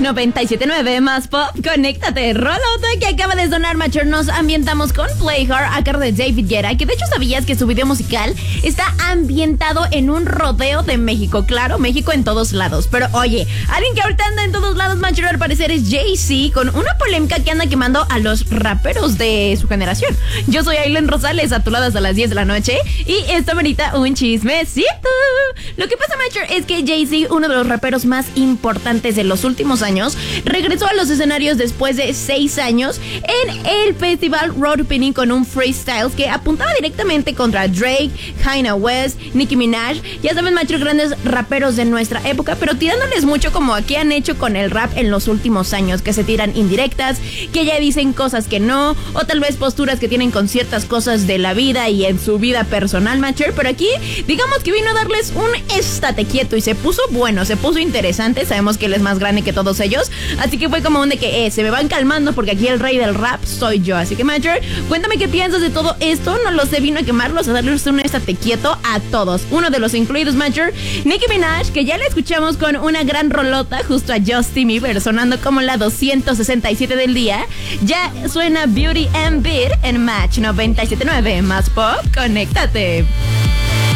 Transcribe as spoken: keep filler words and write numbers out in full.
noventa y siete punto nueve más pop, conéctate. Rolota que acaba de sonar, Macher. Nos ambientamos con Play Hard a cargo de David Guetta, que de hecho sabías que su video musical está ambientado en un rodeo de México. Claro, México en todos lados. Pero oye, alguien que ahorita anda en todos lados, Macher, al parecer es Jay-Z, con una polémica que anda quemando a los raperos de su generación. Yo soy Aileen Rosales, a tu lado hasta las diez de la noche, y esto merita un chismecito. Lo que pasa, Macher, es que Jay-Z, uno de los raperos más importantes de los últimos años, regresó a los escenarios después de seis años en el festival Road Opening con un freestyle que apuntaba directamente contra Drake, Kanye West, Nicki Minaj. Ya saben, Macher, grandes raperos de nuestra época, pero tirándoles mucho como aquí han hecho con el rap en los últimos años, que se tiran indirectas, que ya dicen cosas que no, o tal vez posturas que tienen con ciertas cosas de la vida y en su vida personal, Macher. Pero aquí, digamos que vino a darles un estate quieto y se puso bueno, se puso interesante. Sabemos que él es más grande que todos ellos, así que fue como un de que eh, se me van calmando porque aquí el rey del rap soy yo. Así que, Macher, cuéntame qué piensas de todo esto. No lo sé, vino a quemarlos, a darles un estate quieto a todos. Uno de los incluidos, Macher, Nicki Minaj, que ya la escuchamos con una gran rolota justo a Justin Bieber, sonando como la doscientos sesenta y siete del día. Ya suena Beauty and Beat en Match noventa y siete punto nueve más pop, conéctate.